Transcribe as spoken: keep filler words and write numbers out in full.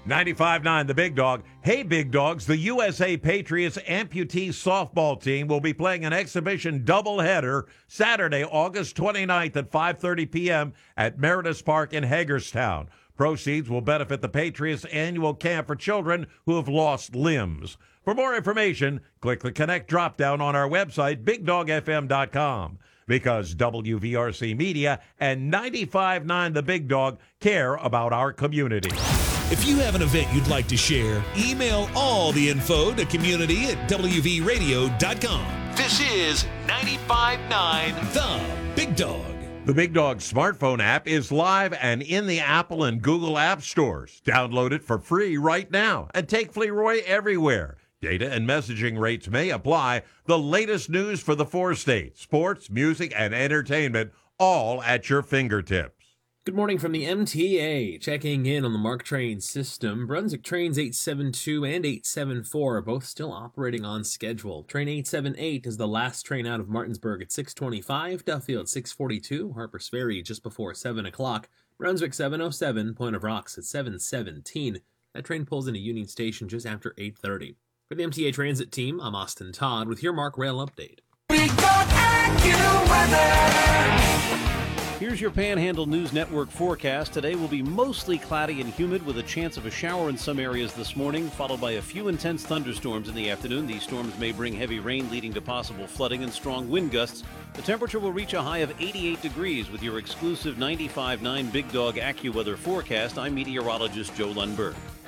ninety-five point nine The Big Dog. Hey, Big Dogs, the U S A Patriots amputee softball team will be playing an exhibition doubleheader Saturday, August twenty-ninth at five thirty p.m. at Meredith Park in Hagerstown. Proceeds will benefit the Patriots' annual camp for children who have lost limbs. For more information, click the Connect drop-down on our website, big dog f m dot com. Because W V R C Media and ninety-five point nine The Big Dog care about our community. If you have an event you'd like to share, email all the info to community at w v radio dot com. This is ninety-five point nine The Big Dog. The Big Dog smartphone app is live and in the Apple and Google app stores. Download it for free right now and take Fleroy everywhere. Data and messaging rates may apply. The latest news for the four states, sports, music, and entertainment, all at your fingertips. Good morning from the M T A. Checking in on the MARC train system. Brunswick trains eight seven two and eight seven four are both still operating on schedule. Train eight seven eight is the last train out of Martinsburg at six twenty-five, Duffield six forty-two, Harpers Ferry just before seven o'clock, Brunswick seven oh seven, Point of Rocks at seven seventeen. That train pulls into Union Station just after eight thirty. For the M T A Transit team, I'm Austin Todd with your MARC Rail update. Big Dog AccuWeather. Here's your Panhandle News Network forecast. Today will be mostly cloudy and humid with a chance of a shower in some areas this morning, followed by a few intense thunderstorms in the afternoon. These storms may bring heavy rain leading to possible flooding and strong wind gusts. The temperature will reach a high of eighty-eight degrees with your exclusive ninety-five point nine Big Dog AccuWeather forecast. I'm meteorologist Joe Lundberg.